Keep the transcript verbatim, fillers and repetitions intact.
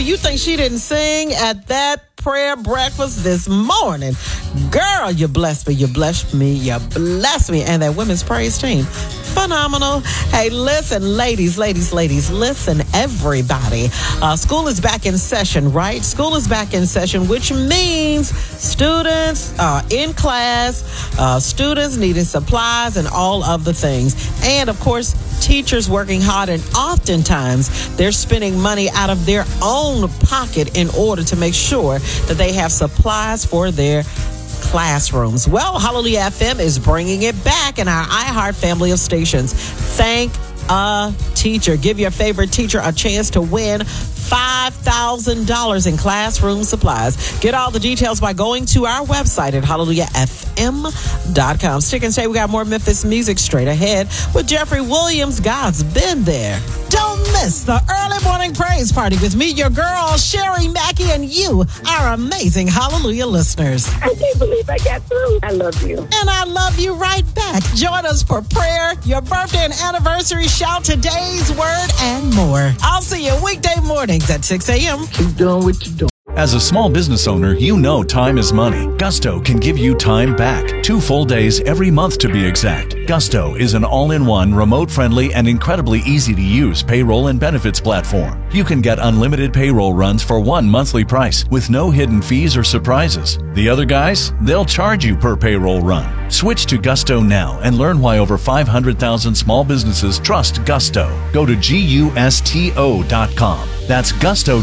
baby. You think she didn't sing at that prayer breakfast this morning? Girl, you blessed me, you blessed me, you blessed me. And that women's praise team, phenomenal. Hey, listen, ladies, ladies, ladies, listen, everybody. Uh, school is back in session, right? School is back in session, which means students uh, in class, uh, students needing supplies and all of the things. And, of course, teachers working hard, and oftentimes they're spending money out of their own pocket in order to make sure that they have supplies for their classrooms. Well, Hallelujah F M is bringing it back in our iHeart family of stations. Thank a teacher. Give your favorite teacher a chance to win five thousand dollars in classroom supplies. Get all the details by going to our website at hallelujah f m dot com. Stick and stay. We got more Memphis music straight ahead with Jeffrey Williams. God's been there. Don't miss the early morning praise party with me, your girl, Sherry Mackey, and you, our amazing Hallelujah listeners. I can't believe I got through. I love you. And I love you right back. Join us for prayer, your birthday and anniversary, shout today's word, and more. I'll see you weekday mornings at six a.m. Keep doing what you're doing. As a small business owner, you know time is money. Gusto can give you time back. Two full days every month to be exact. Gusto is an all-in-one, remote-friendly, and incredibly easy-to-use payroll and benefits platform. You can get unlimited payroll runs for one monthly price with no hidden fees or surprises. The other guys, they'll charge you per payroll run. Switch to Gusto now and learn why over five hundred thousand small businesses trust Gusto. Go to gusto dot com. That's gusto